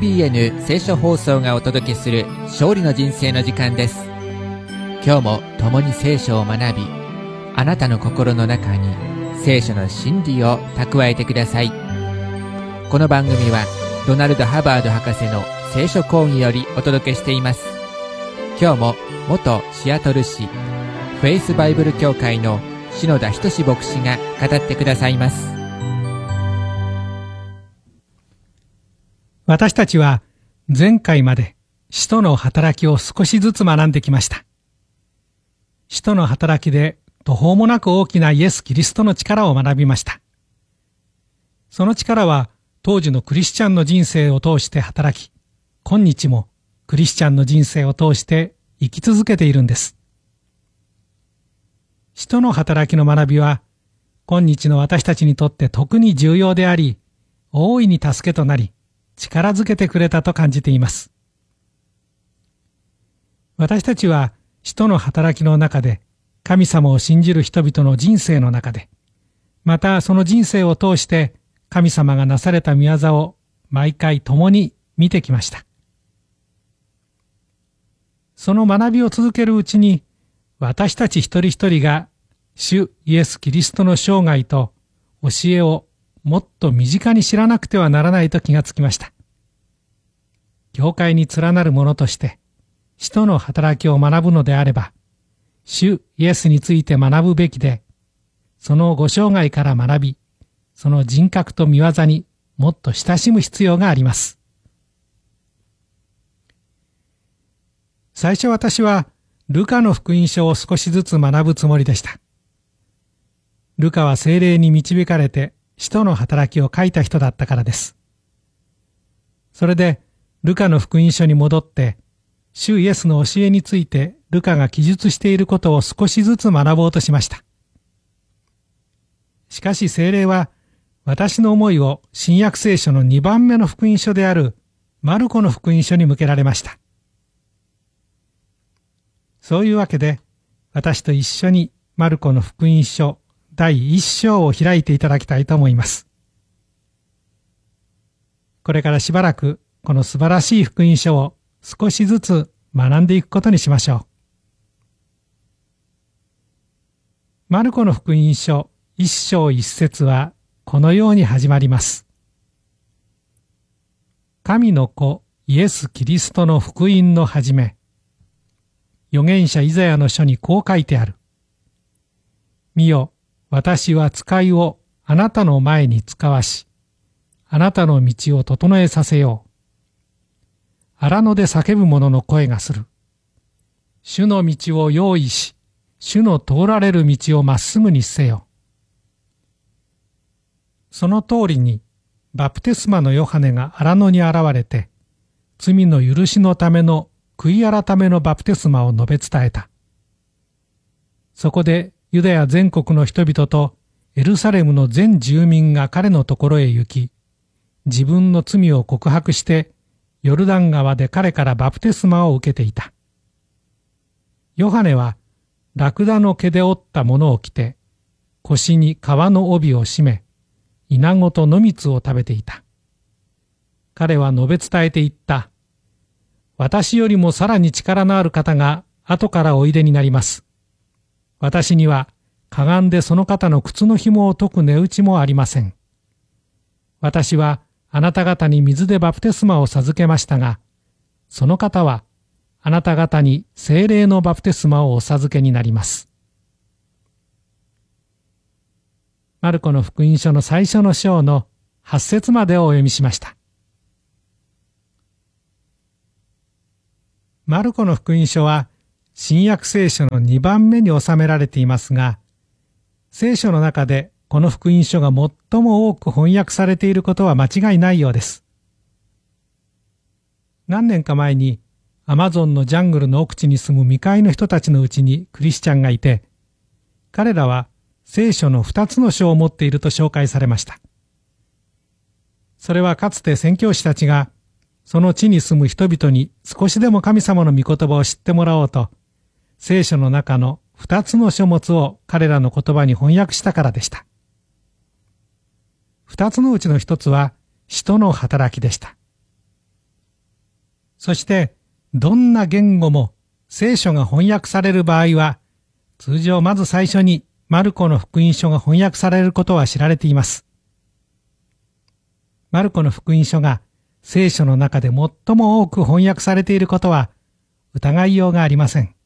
TBN 聖書放送がお届けする勝利の人生の時間です。今日も共に聖書を学び、あなたの心の中に聖書の真理を蓄えてください。この番組はドナルド・ハバード博士の聖書講義よりお届けしています。今日も元シアトル市フェイスバイブル協会の篠田仁牧師が語ってくださいます。 私たちは前回まで使徒の働きを少しずつ学んできました。使徒の働きで途方もなく大きなイエス・キリストの力を学びました。その力は当時のクリスチャンの人生を通して働き、今日もクリスチャンの人生を通して生き続けているんです。使徒の働きの学びは今日の私たちにとって特に重要であり、大いに助けとなり、力づけてくれたと感じています。私たちは使徒の働きの中で神様を信じる人々の人生の中で、またその人生を通して神様がなされた御業を毎回共に見てきました。その学びを続けるうちに、私たち一人一人が主イエス・キリストの生涯と教えをもっと身近に知らなくてはならないと気がつきました。教会に連なる者として、使徒の働きを学ぶのであれば、主イエスについて学ぶべきで、そのご生涯から学び、その人格と御業にもっと親しむ必要があります。最初私は、ルカの福音書を少しずつ学ぶつもりでした。ルカは聖霊に導かれて、使徒の働きを書いた人だったからです。それで、ルカの福音書に戻って、主イエスの教えについてルカが記述していることを少しずつ学ぼうとしました。しかし聖霊は、私の思いを新約聖書の2番目の福音書であるマルコの福音書に向けられました。そういうわけで、私と一緒にマルコの福音書第1章を開いていただきたいと思います。これからしばらくこの素晴らしい福音書を少しずつ学んでいくことにしましょう。マルコの福音書1章1節はこのように始まります。神の子イエス・キリストの福音の始め。預言者イザヤの書にこう書いてある。見よ、私は使いをあなたの前に使わし、あなたの道を整えさせよう。荒野で叫ぶ者の声がする。主の道を用意し、主の通られる道をまっすぐにせよ。その通りに、バプテスマのヨハネが荒野に現れて、罪の許しのための悔い改めのバプテスマを述べ伝えた。そこでユダヤ全国の人々とエルサレムの全住民が彼のところへ行き、自分の罪を告白してヨルダン川で彼からバプテスマを受けていた。ヨハネはラクダの毛で織ったものを着て、腰に革の帯を締め、イナゴと野蜜を食べていた。彼は述べ伝えていった。私よりもさらに力のある方が後からおいでになります。私にはかがんでその方の靴の紐を解く値打ちもありません。私はあなた方に水でバプテスマを授けましたが、その方はあなた方に聖霊のバプテスマをお授けになります。マルコの福音書の最初の章の8節までをお読みしました。マルコの福音書は新約聖書の2番目に収められていますが、聖書の中でこの福音書が最も多く翻訳されていることは間違いないようです。何年か前にアマゾンのジャングルの奥地に住む未開の人たちのうちにクリスチャンがいて、彼らは聖書の2つの書を持っていると紹介されました。それはかつて宣教師たちがその地に住む人々に少しでも神様の御言葉を知ってもらおうと、聖書の中の2つの書物を彼らの言葉に翻訳したからでした。2つのうちの1つは使徒の働きでした。 そして、どんな言語も聖書が翻訳される場合は、通常まず最初にマルコの福音書が翻訳されることは知られています。マルコの福音書が聖書の中で最も多く翻訳されていることは疑いようがありません。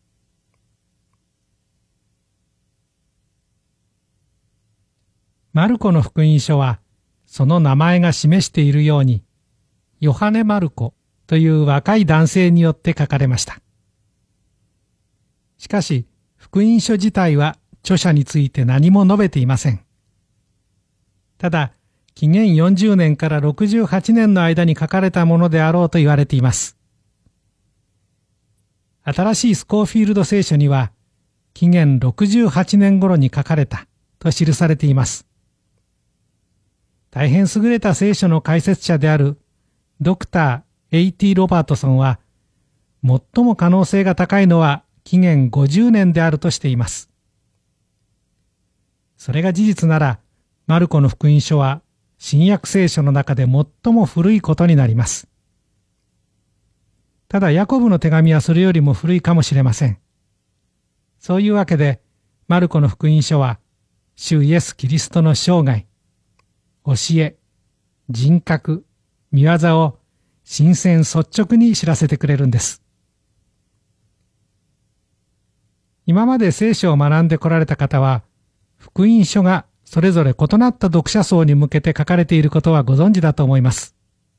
マルコの福音書はその名前が示しているようにヨハネ・マルコという若い男性によって書かれました。しかし福音書自体は著者について何も述べていません。ただ紀元40年から68年の間に書かれたものであろうと言われています。新しいスコーフィールド聖書には紀元68年頃に書かれたと記されています。大変優れた聖書の解説者であるドクター A.T. ロバートソンは、最も可能性が高いのは紀元50年であるとしています。それが事実なら、マルコの福音書は新約聖書の中で最も古いことになります。ただヤコブの手紙はそれよりも古いかもしれません。そういうわけで、マルコの福音書は、主イエス・キリストの生涯、教え、人格、御業を新鮮率直に知らせてくれるんです。今まで聖書を学んでこられた方は、福音書がそれぞれ異なった読者層に向けて書かれていることはご存知だと思います。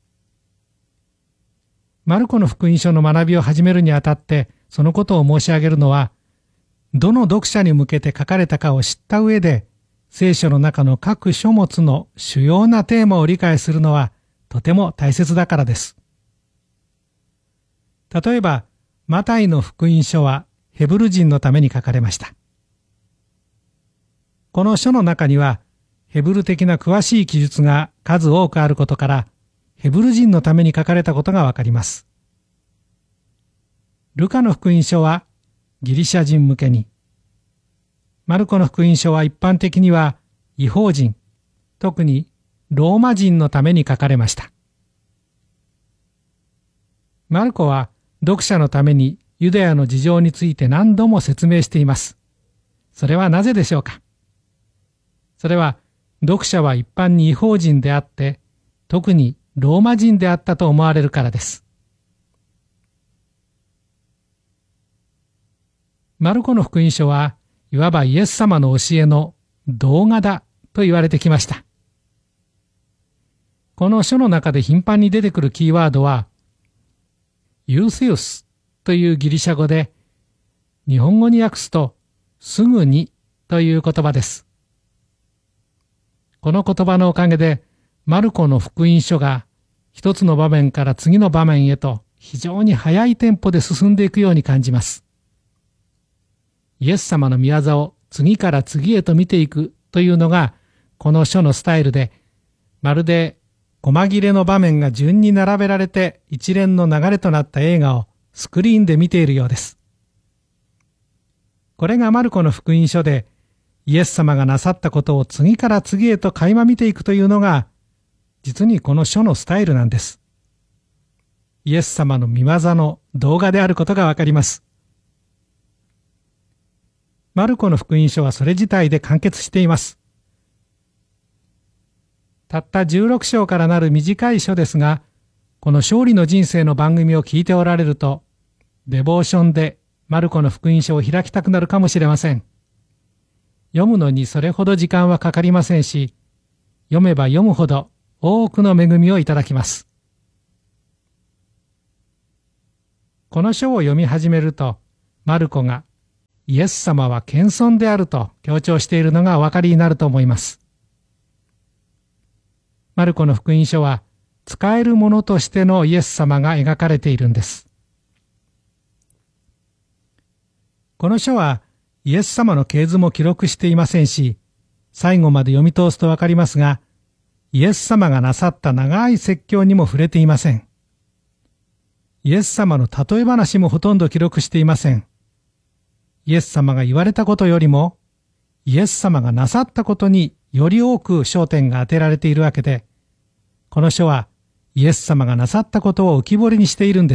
マルコの福音書の学びを始めるにあたって、そのことを申し上げるのは、どの読者に向けて書かれたかを知った上で、聖書の中の各書物の主要なテーマを理解するのはとても大切だからです。例えば、マタイの福音書はヘブル人のために書かれました。この書の中には、ヘブル的な詳しい記述が数多くあることから、ヘブル人のために書かれたことがわかります。ルカの福音書はギリシャ人向けに、マルコの福音書は一般的には異邦人、特にローマ人のために書かれました。マルコは読者のためにユダヤの事情について何度も説明しています。それはなぜでしょうか。それは読者は一般に異邦人であって、特にローマ人であったと思われるからです。マルコの福音書はいわばイエス様の教えの動画だと言われてきました。この書の中で頻繁に出てくるキーワードは、ユーセウスというギリシャ語で、日本語に訳すと、すぐにという言葉です。この言葉のおかげで、マルコの福音書が一つの場面から次の場面へと非常に速いテンポで進んでいくように感じます。イエス様の御業を次から次へと見ていくというのがこの書のスタイルで、まるで細切れの場面が順に並べられて一連の流れとなった映画をスクリーンで見ているようです。これがマルコの福音書でイエス様がなさったことを次から次へと垣間見ていくというのが実にこの書のスタイルなんです。イエス様の御業の動画であることがわかります。マルコの福音書はそれ自体で完結しています。たった16章からなる短い書ですが、この勝利の人生の番組を聞いておられると、デボーションでマルコの福音書を開きたくなるかもしれません。読むのにそれほど時間はかかりませんし、読めば読むほど多くの恵みをいただきます。この書を読み始めると、マルコがイエス様は謙遜であると強調しているのがお分かりになると思います。マルコの福音書は使えるものとしてのイエス様が描かれているんです。この書はイエス様の系図も記録していませんし、最後まで読み通すとわかりますが、イエス様がなさった長い説教にも触れていません。イエス様の例え話もほとんど記録していません。イエス様が言われたことよりも、イエス様がなさったことにより多く焦点が当てられているわけで、この書はイエス様がなさったことを浮き彫りにしているんです。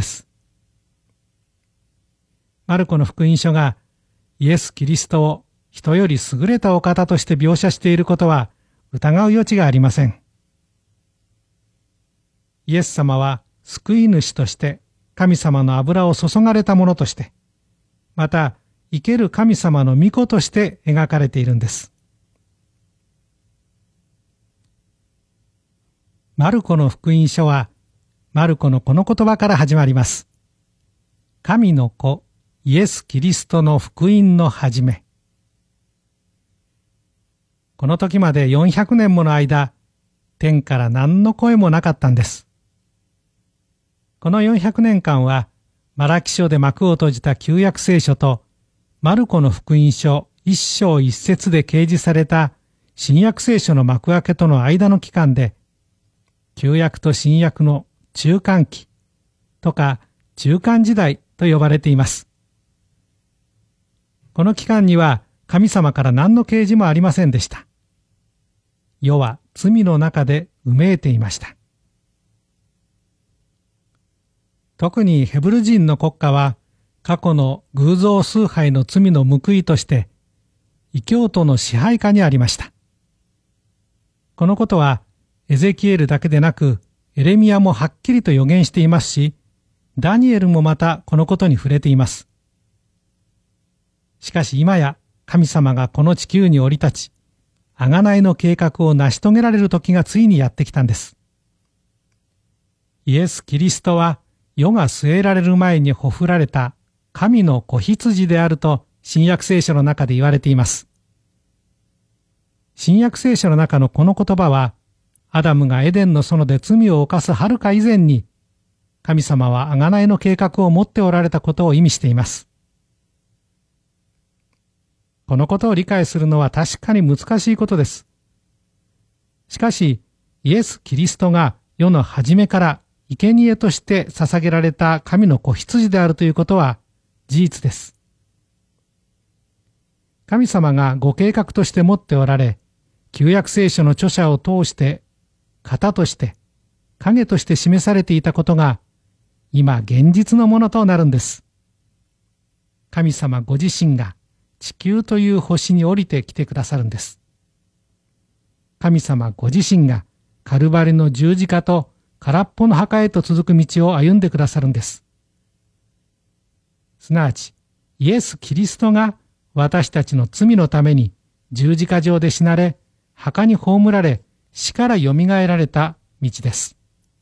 マルコの福音書がイエス・キリストを人より優れたお方として描写していることは疑う余地がありません。イエス様は救い主として神様の油を注がれたものとして、また生ける神様の御子として描かれているんです。マルコの福音書はマルコのこの言葉から始まります。神の子イエス・キリストの福音の始め。この時まで400年もの間、天から何の声もなかったんです。この400年間は、マラキ書で幕を閉じた旧約聖書と、マルコの福音書一章一節で掲示された新約聖書の幕開けとの間の期間で、旧約と新約の中間期とか中間時代と呼ばれています。この期間には神様から何の啓示もありませんでした。世は罪の中でうめいていました。特にヘブル人の国家は過去の偶像崇拝の罪の報いとして異教徒の支配下にありました。このことはエゼキエルだけでなくエレミヤもはっきりと予言していますし、ダニエルもまたこのことに触れています。しかし今や神様がこの地球に降り立ち、贖いの計画を成し遂げられる時がついにやってきたんです。イエス・キリストは世が据えられる前にほふられた神の子羊であると新約聖書の中で言われています。新約聖書の中のこの言葉は、アダムがエデンの園で罪を犯すはるか以前に、神様は贖いの計画を持っておられたことを意味しています。このことを理解するのは確かに難しいことです。しかし、イエス・キリストが世の初めから生贄として捧げられた神の子羊であるということは事実です。神様がご計画として持っておられ、旧約聖書の著者を通して型として影として示されていたことが今現実のものとなるんです。神様ご自身が地球という星に降りてきてくださるんです。神様ご自身がカルバリの十字架と空っぽの墓へと続く道を歩んでくださるんです。すなわちイエス・キリストが私たちの罪のために十字架上で死なれ、墓に葬られ、死からよみがえられた道です。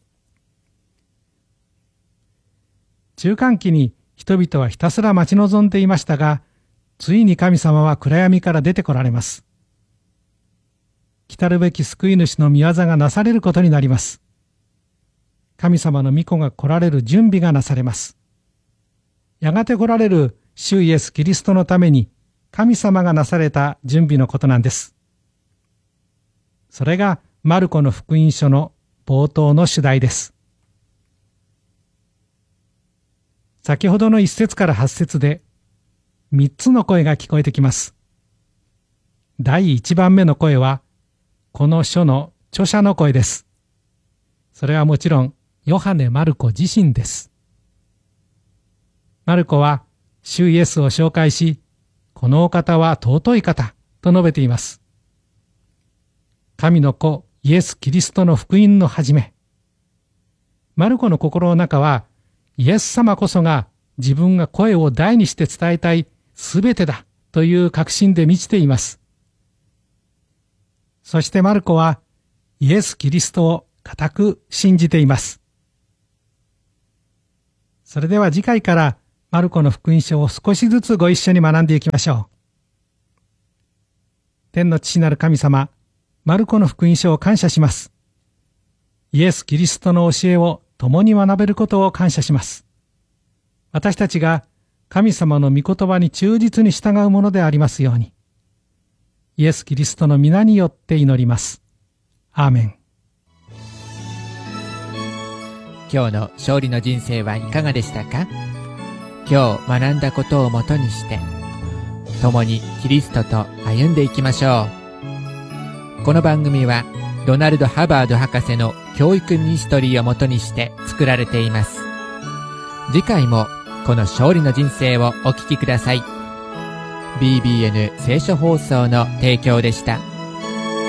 中間期に人々はひたすら待ち望んでいましたが、ついに神様は暗闇から出てこられます。来たるべき救い主の御業がなされることになります。神様の御子が来られる準備がなされます。やがて来られる主イエス・キリストのために神様がなされた準備のことなんです。それがマルコの福音書の冒頭の主題です。先ほどの1節から8節で3つの声が聞こえてきます。第1番目の声はこの書の著者の声です。それはもちろんヨハネ・マルコ自身です。マルコは主イエスを紹介し、このお方は尊い方と述べています。神の子イエス・キリストの福音の始め。マルコの心の中は、イエス様こそが自分が声を大にして伝えたいすべてだという確信で満ちています。そしてマルコはイエス・キリストを固く信じています。それでは次回からマルコの福音書を少しずつご一緒に学んでいきましょう。天の父なる神様、マルコの福音書を感謝します。イエス・キリストの教えを共に学べることを感謝します。私たちが神様の御言葉に忠実に従うものでありますように。イエス・キリストの皆によって祈ります。アーメン。 今日の勝利の人生はいかがでしたか？今日学んだことをもとにして共にキリストと歩んでいきましょう。この番組はドナルド・ハバード博士の教育ミニストリーをもとにして作られています。次回もこの勝利の人生をお聞きください。BBN 聖書放送の提供でした。